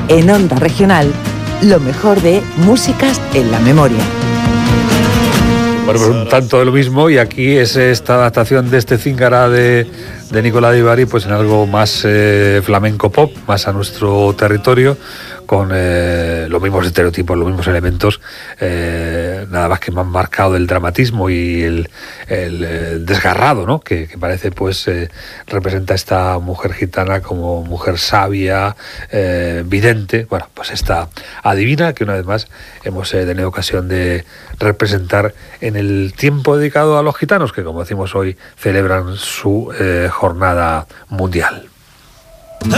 En Onda Regional, lo mejor de Músicas en la Memoria. Bueno, pues un tanto de lo mismo, y aquí es esta adaptación de este Zingara de Nicola Di Bari, pues en algo más flamenco pop, más a nuestro territorio, con los mismos estereotipos, los mismos elementos, nada más que más marcado el dramatismo y el desgarrado, ¿no? Que parece, pues, representa a esta mujer gitana como mujer sabia, vidente, bueno, pues esta adivina que una vez más hemos tenido ocasión de representar en el tiempo dedicado a los gitanos, que como decimos hoy celebran su jornada mundial.